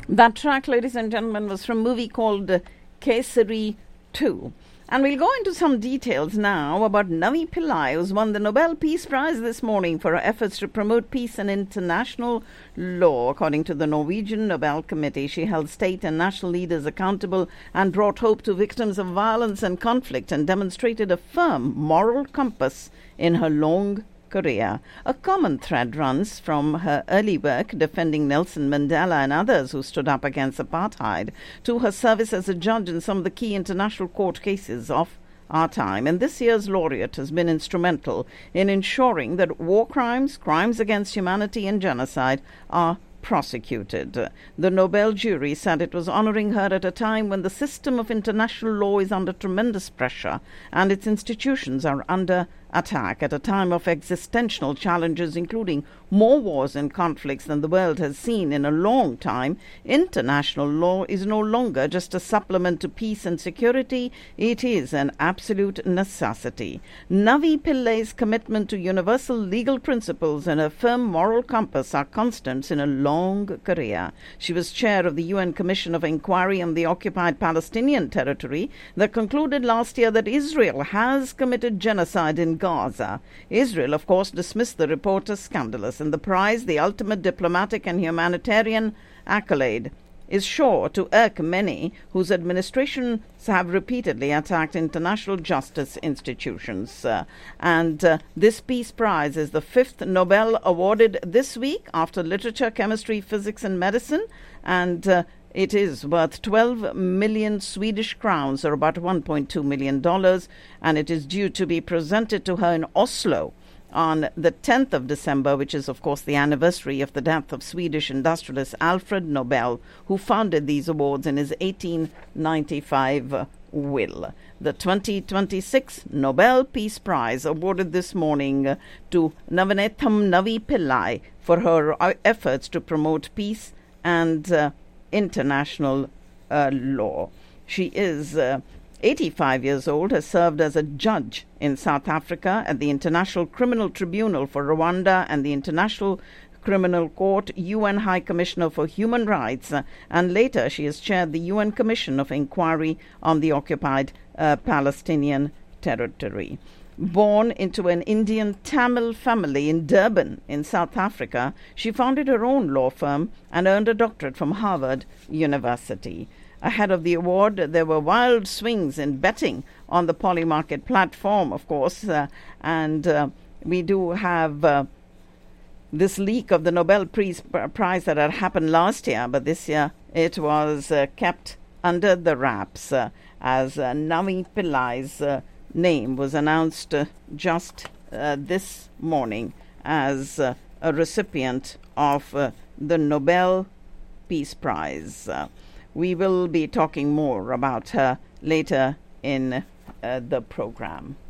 That track, ladies and gentlemen, was from a movie called Kesari 2. And we'll go into some details now about Navi Pillai, who's won the Nobel Peace Prize this morning for her efforts to promote peace and international law. According to the Norwegian Nobel Committee, she held state and national leaders accountable and brought hope to victims of violence and conflict and demonstrated a firm moral compass in her long career. A common thread runs from her early work defending Nelson Mandela and others who stood up against apartheid to her service as a judge in some of the key international court cases of our time. And this year's laureate has been instrumental in ensuring that war crimes, crimes against humanity and genocide are prosecuted. The Nobel jury said it was honoring her at a time when the system of international law is under tremendous pressure and its institutions are under attack, at a time of existential challenges including more wars and conflicts than the world has seen in a long time. International law is no longer just a supplement to peace and security, it is an absolute necessity. Navi Pillai's commitment to universal legal principles and her firm moral compass are constants in a long career. She was chair of the UN Commission of Inquiry on the occupied Palestinian territory that concluded last year that Israel has committed genocide in Gaza. Israel, of course, dismissed the report as scandalous, and the prize, the ultimate diplomatic and humanitarian accolade, is sure to irk many whose administrations have repeatedly attacked international justice institutions. This Peace Prize is the fifth Nobel awarded this week after literature, chemistry, physics and medicine, and it is worth 12 million Swedish crowns, or about $1.2 million, and it is due to be presented to her in Oslo on the 10th of December, which is, of course, the anniversary of the death of Swedish industrialist Alfred Nobel, who founded these awards in his 1895 will. The 2026 Nobel Peace Prize awarded this morning to Navanetham Navi Pillai for her efforts to promote peace and international law. She is 85 years old, has served as a judge in South Africa at the International Criminal Tribunal for Rwanda and the International Criminal Court, UN High Commissioner for Human Rights, and later she has chaired the UN Commission of Inquiry on the occupied Palestinian territory. Born into an Indian Tamil family in Durban, in South Africa, she founded her own law firm and earned a doctorate from Harvard University. Ahead of the award, there were wild swings in betting on the Polymarket platform, of course, and we do have this leak of the Nobel Prize that had happened last year, but this year it was kept under the wraps as Navi Pillai's name was announced just this morning as a recipient of the Nobel Peace Prize. We will be talking more about her later in the program.